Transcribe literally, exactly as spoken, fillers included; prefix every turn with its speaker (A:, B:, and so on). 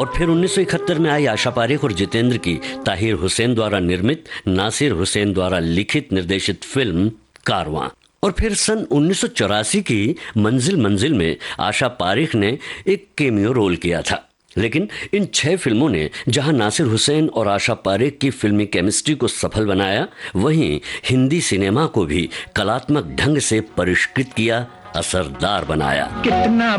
A: और फिर उन्नीस सौ इकहत्तर में आई आशा पारेख और जितेंद्र की ताहिर हुसैन द्वारा निर्मित, नासिर हुसैन द्वारा लिखित निर्देशित फिल्म कारवां। और फिर सन उन्नीस सौ चौरासी की मंजिल मंजिल में आशा पारेख ने एक केमियो रोल किया था। लेकिन इन छह फिल्मों ने जहां नासिर हुसैन और आशा पारेख की फिल्मी केमिस्ट्री को सफल बनाया, वहीं हिंदी सिनेमा को भी कलात्मक ढंग से परिष्कृत किया, असरदार बनाया।
B: कितना